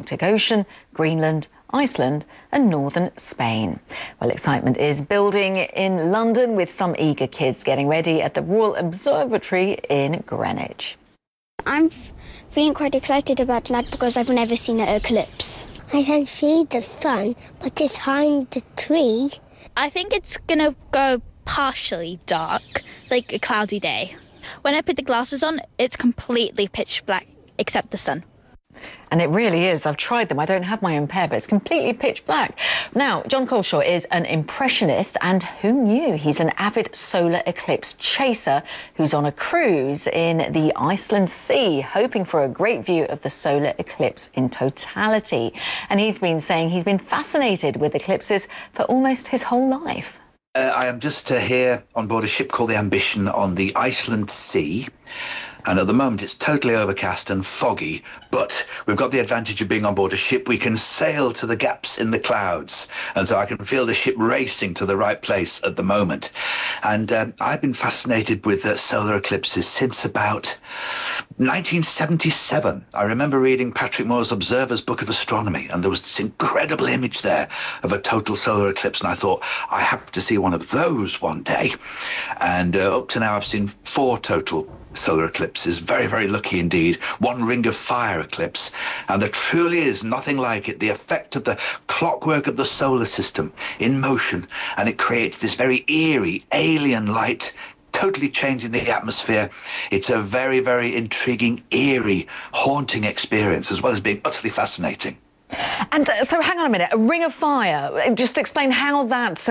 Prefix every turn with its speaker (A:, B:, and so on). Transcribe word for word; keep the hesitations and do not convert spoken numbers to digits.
A: Arctic Ocean, Greenland, Iceland and northern Spain. Well, excitement is building in London with some eager kids getting ready at the Royal Observatory in Greenwich.
B: I'm feeling quite excited about tonight because I've never seen an eclipse.
C: I can see the sun, but it's behind the tree.
D: I think it's going to go partially dark, like a cloudy day. When I put the glasses on, it's completely pitch black, except the sun.
A: And it really is. I've tried them. I don't have my own pair, but it's completely pitch black. Now, Jon Culshaw is an impressionist, and who knew? He's an avid solar eclipse chaser who's on a cruise in the Iceland Sea, hoping for a great view of the solar eclipse in totality. And he's been saying he's been fascinated with eclipses for almost his whole life.
E: Uh, I am just uh, here on board a ship called the Ambition on the Iceland Sea. And at the moment, it's totally overcast and foggy, but we've got the advantage of being on board a ship. We can sail to the gaps in the clouds, and so I can feel the ship racing to the right place at the moment. And um, I've been fascinated with uh, solar eclipses since about nineteen seventy-seven. I remember reading Patrick Moore's Observer's Book of Astronomy, and there was this incredible image there of a total solar eclipse, and I thought, I have to see one of those one day. And uh, up to now, I've seen four total solar eclipses. Very, very lucky indeed. One ring of fire eclipse. And there truly is nothing like it. The effect of the clockwork of the solar system in motion. And it creates this very eerie, alien light, totally changing the atmosphere. It's a very, very intriguing, eerie, haunting experience, as well as being utterly fascinating.
A: And uh, so hang on a minute, a ring of fire. Just explain how that